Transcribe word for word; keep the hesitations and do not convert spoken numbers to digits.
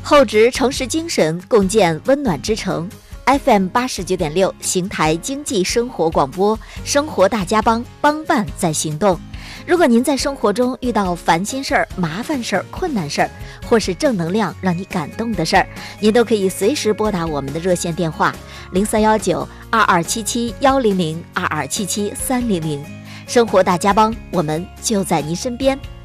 厚植诚实精神，共建温暖之城。F M 八十九点六，邢台经济生活广播，生活大家帮，帮办在行动。如果您在生活中遇到烦心事儿、麻烦事儿、困难事儿，或是正能量让你感动的事儿，您都可以随时拨打我们的热线电话零三幺九二二七七幺零零二二七七三零零。生活大家帮，我们就在您身边。